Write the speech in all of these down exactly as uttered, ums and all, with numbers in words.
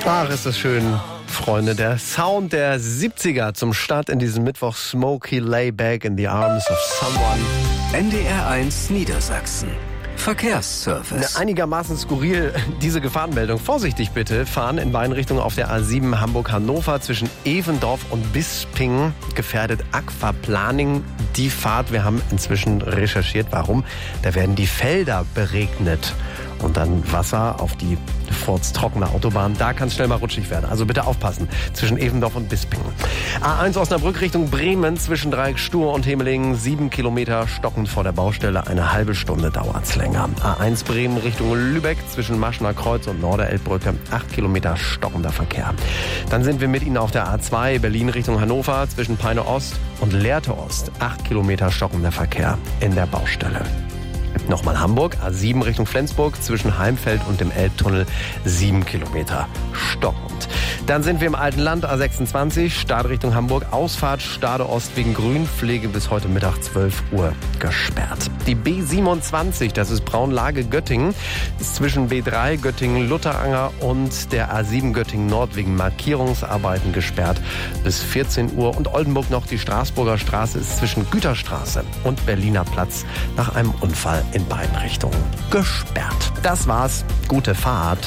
Ach, ist das schön, Freunde. Der Sound der siebziger zum Start in diesem Mittwoch. Smokey lay back in the arms of someone. N D R eins Niedersachsen. Verkehrsservice. Einigermaßen skurril diese Gefahrenmeldung. Vorsichtig bitte, fahren in beiden Richtungen auf der A sieben Hamburg-Hannover zwischen Evendorf und Bisping. Gefährdet Aquaplaning die Fahrt. Wir haben inzwischen recherchiert, warum. Da werden die Felder beregnet. Und dann Wasser auf die furztrockene Autobahn. Da kann es schnell mal rutschig werden. Also bitte aufpassen. Zwischen Evendorf und Bisping. A eins Osnabrück Richtung Bremen zwischen Dreieck Stur und Hemelingen. Sieben Kilometer stockend vor der Baustelle. Eine halbe Stunde dauert's länger. A eins Bremen Richtung Lübeck zwischen Maschner Kreuz und Norderelbbrücke. Acht Kilometer stockender Verkehr. Dann sind wir mit Ihnen auf der A zwei Berlin Richtung Hannover zwischen Peine Ost und Lehrte Ost. Acht Kilometer stockender Verkehr in der Baustelle. Nochmal Hamburg, A sieben Richtung Flensburg, zwischen Heimfeld und dem Elbtunnel, sieben Kilometer stockend. Dann sind wir im alten Land, A sechsundzwanzig, Stade Richtung Hamburg, Ausfahrt Stade Ost wegen Grünpflege bis heute Mittag zwölf Uhr gesperrt. Die B siebenundzwanzig, das ist Braunlage Göttingen, ist zwischen B drei Göttingen-Lutteranger und der A sieben Göttingen Nord wegen Markierungsarbeiten gesperrt bis vierzehn Uhr. Und Oldenburg noch, die Straßburger Straße ist zwischen Güterstraße und Berliner Platz nach einem Unfall in beiden Richtungen gesperrt. Das war's. Gute Fahrt.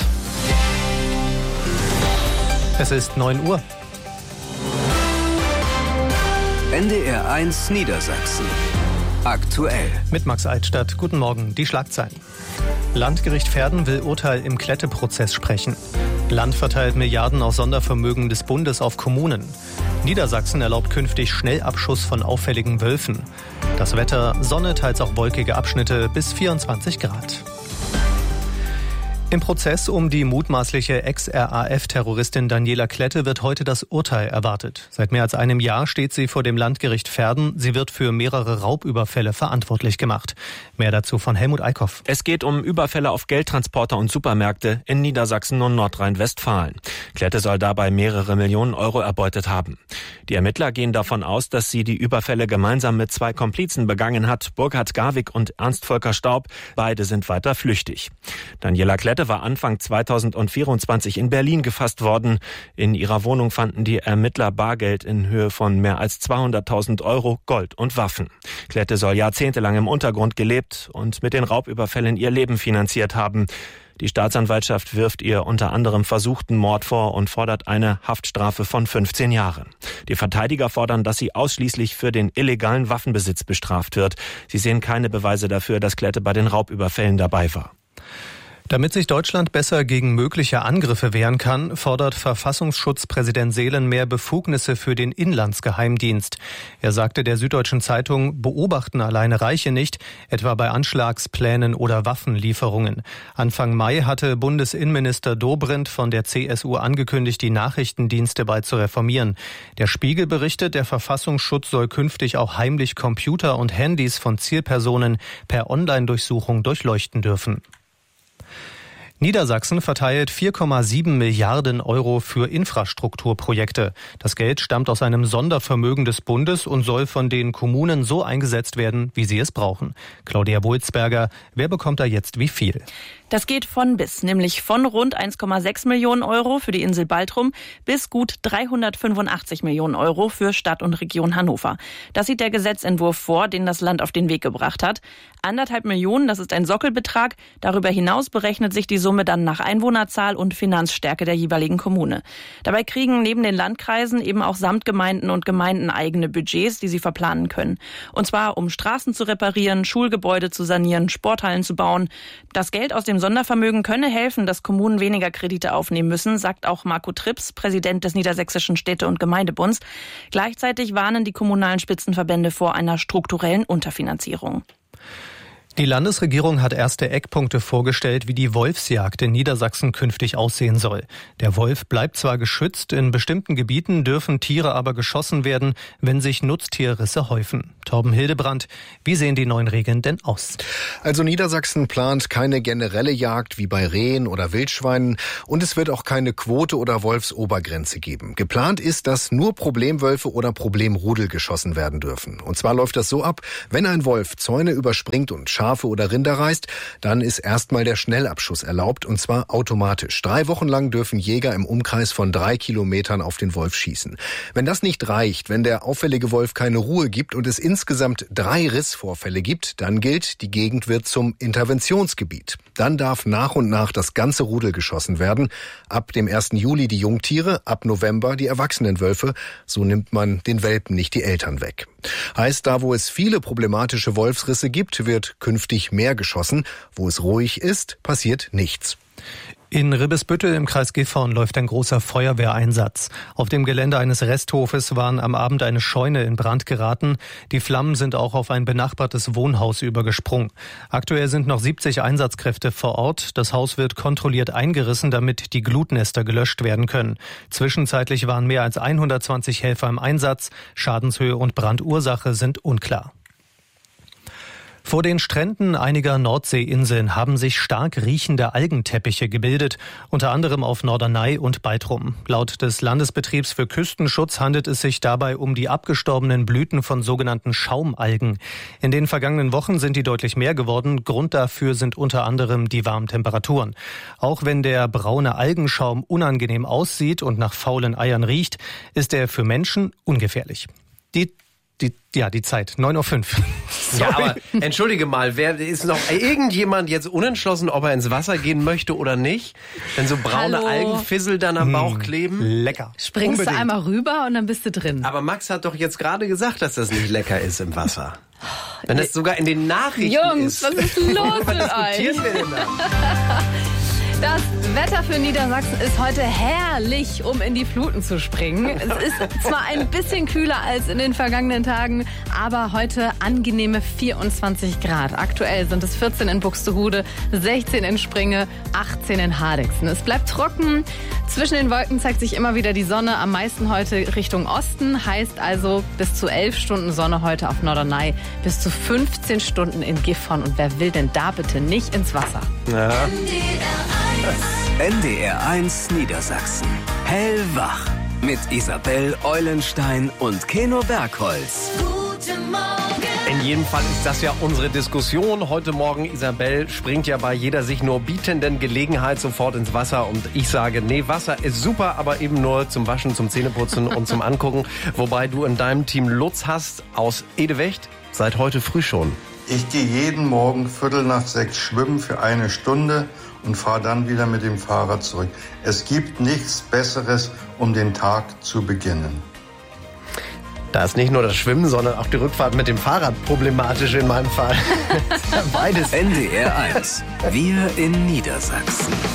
Es ist neun Uhr. N D R eins Niedersachsen. Aktuell. Mit Max Eitstadt. Guten Morgen. Die Schlagzeilen. Landgericht Verden will Urteil im Klette-Prozess sprechen. Land verteilt Milliarden aus Sondervermögen des Bundes auf Kommunen. Niedersachsen erlaubt künftig Schnellabschuss von auffälligen Wölfen. Das Wetter, Sonne, teils auch wolkige Abschnitte bis vierundzwanzig Grad. Im Prozess um die mutmaßliche Ex-R A F-Terroristin Daniela Klette wird heute das Urteil erwartet. Seit mehr als einem Jahr steht sie vor dem Landgericht Verden. Sie wird für mehrere Raubüberfälle verantwortlich gemacht. Mehr dazu von Helmut Eickhoff. Es geht um Überfälle auf Geldtransporter und Supermärkte in Niedersachsen und Nordrhein-Westfalen. Klette soll dabei mehrere Millionen Euro erbeutet haben. Die Ermittler gehen davon aus, dass sie die Überfälle gemeinsam mit zwei Komplizen begangen hat, Burkhard Garwig und Ernst Volker Staub. Beide sind weiter flüchtig. Daniela Klette war Anfang zweitausendvierundzwanzig in Berlin gefasst worden. In ihrer Wohnung fanden die Ermittler Bargeld in Höhe von mehr als zweihunderttausend Euro, Gold und Waffen. Klette soll jahrzehntelang im Untergrund gelebt und mit den Raubüberfällen ihr Leben finanziert haben. Die Staatsanwaltschaft wirft ihr unter anderem versuchten Mord vor und fordert eine Haftstrafe von fünfzehn Jahren. Die Verteidiger fordern, dass sie ausschließlich für den illegalen Waffenbesitz bestraft wird. Sie sehen keine Beweise dafür, dass Klette bei den Raubüberfällen dabei war. Damit sich Deutschland besser gegen mögliche Angriffe wehren kann, fordert Verfassungsschutzpräsident Seelen mehr Befugnisse für den Inlandsgeheimdienst. Er sagte der Süddeutschen Zeitung, beobachten alleine reiche nicht, etwa bei Anschlagsplänen oder Waffenlieferungen. Anfang Mai hatte Bundesinnenminister Dobrindt von der C S U angekündigt, die Nachrichtendienste bald zu reformieren. Der Spiegel berichtet, der Verfassungsschutz soll künftig auch heimlich Computer und Handys von Zielpersonen per Online-Durchsuchung durchleuchten dürfen. Niedersachsen verteilt vier Komma sieben Milliarden Euro für Infrastrukturprojekte. Das Geld stammt aus einem Sondervermögen des Bundes und soll von den Kommunen so eingesetzt werden, wie sie es brauchen. Claudia Bolzberger, wer bekommt da jetzt wie viel? Das geht von bis, nämlich von rund eins Komma sechs Millionen Euro für die Insel Baltrum bis gut dreihundertfünfundachtzig Millionen Euro für Stadt und Region Hannover. Das sieht der Gesetzentwurf vor, den das Land auf den Weg gebracht hat. Anderthalb Millionen, das ist ein Sockelbetrag. Darüber hinaus berechnet sich die Summe dann nach Einwohnerzahl und Finanzstärke der jeweiligen Kommune. Dabei kriegen neben den Landkreisen eben auch Samtgemeinden und Gemeinden eigene Budgets, die sie verplanen können. Und zwar um Straßen zu reparieren, Schulgebäude zu sanieren, Sporthallen zu bauen. Das Geld aus dem Sondervermögen könne helfen, dass Kommunen weniger Kredite aufnehmen müssen, sagt auch Marco Trips, Präsident des Niedersächsischen Städte- und Gemeindebunds. Gleichzeitig warnen die kommunalen Spitzenverbände vor einer strukturellen Unterfinanzierung. Die Landesregierung hat erste Eckpunkte vorgestellt, wie die Wolfsjagd in Niedersachsen künftig aussehen soll. Der Wolf bleibt zwar geschützt, in bestimmten Gebieten dürfen Tiere aber geschossen werden, wenn sich Nutztierrisse häufen. Torben Hildebrand, wie sehen die neuen Regeln denn aus? Also Niedersachsen plant keine generelle Jagd wie bei Rehen oder Wildschweinen und es wird auch keine Quote oder Wolfsobergrenze geben. Geplant ist, dass nur Problemwölfe oder Problemrudel geschossen werden dürfen. Und zwar läuft das so ab, wenn ein Wolf Zäune überspringt und Schaden Schafe oder Rinder reißt, dann ist erstmal der Schnellabschuss erlaubt, und zwar automatisch. Drei Wochen lang dürfen Jäger im Umkreis von drei Kilometern auf den Wolf schießen. Wenn das nicht reicht, wenn der auffällige Wolf keine Ruhe gibt und es insgesamt drei Rissvorfälle gibt, dann gilt, die Gegend wird zum Interventionsgebiet. Dann darf nach und nach das ganze Rudel geschossen werden. Ab dem ersten Juli die Jungtiere, ab November die erwachsenen Wölfe. So nimmt man den Welpen nicht die Eltern weg. Heißt, da wo es viele problematische Wolfsrisse gibt, wird künftig mehr geschossen. Wo es ruhig ist, passiert nichts. In Ribbesbüttel im Kreis Gifhorn läuft ein großer Feuerwehreinsatz. Auf dem Gelände eines Resthofes waren am Abend eine Scheune in Brand geraten. Die Flammen sind auch auf ein benachbartes Wohnhaus übergesprungen. Aktuell sind noch siebzig Einsatzkräfte vor Ort. Das Haus wird kontrolliert eingerissen, damit die Glutnester gelöscht werden können. Zwischenzeitlich waren mehr als hundertzwanzig Helfer im Einsatz. Schadenshöhe und Brandursache sind unklar. Vor den Stränden einiger Nordseeinseln haben sich stark riechende Algenteppiche gebildet, unter anderem auf Norderney und Baltrum. Laut des Landesbetriebs für Küstenschutz handelt es sich dabei um die abgestorbenen Blüten von sogenannten Schaumalgen. In den vergangenen Wochen sind die deutlich mehr geworden. Grund dafür sind unter anderem die warmen Temperaturen. Auch wenn der braune Algenschaum unangenehm aussieht und nach faulen Eiern riecht, ist er für Menschen ungefährlich. Die Die, ja, die Zeit, neun Uhr fünf. Ja, aber entschuldige mal, wer ist noch irgendjemand jetzt unentschlossen, ob er ins Wasser gehen möchte oder nicht? Wenn so braune Hallo. Algenfissel dann am Bauch kleben? Lecker. Springst Unbedingt. du einmal rüber und dann bist du drin. Aber Max hat doch jetzt gerade gesagt, dass das nicht lecker ist im Wasser. Wenn das sogar in den Nachrichten Jungs, ist. was ist los Worüber mit euch? diskutieren wir denn da? Das Wetter für Niedersachsen ist heute herrlich, um in die Fluten zu springen. Es ist zwar ein bisschen kühler als in den vergangenen Tagen, aber heute angenehme vierundzwanzig Grad. Aktuell sind es vierzehn in Buxtehude, sechzehn in Springe, achtzehn in Hardegsten. Es bleibt trocken. Zwischen den Wolken zeigt sich immer wieder die Sonne, am meisten heute Richtung Osten. Heißt also bis zu elf Stunden Sonne heute auf Norderney, bis zu fünfzehn Stunden in Gifhorn. Und wer will denn da bitte nicht ins Wasser? Ja. N D R eins Niedersachsen. Hellwach. Mit Isabel Eulenstein und Keno Bergholz. Guten Morgen. In jedem Fall ist das ja unsere Diskussion. Heute Morgen, Isabel springt ja bei jeder sich nur bietenden Gelegenheit sofort ins Wasser. Und ich sage, nee, Wasser ist super, aber eben nur zum Waschen, zum Zähneputzen und zum Angucken. Wobei du in deinem Team Lutz hast aus Edewecht seit heute früh schon. Ich gehe jeden Morgen Viertel nach sechs schwimmen für eine Stunde und fahre dann wieder mit dem Fahrrad zurück. Es gibt nichts Besseres, um den Tag zu beginnen. Da ist nicht nur das Schwimmen, sondern auch die Rückfahrt mit dem Fahrrad problematisch in meinem Fall. Beides. N D R eins. Wir in Niedersachsen.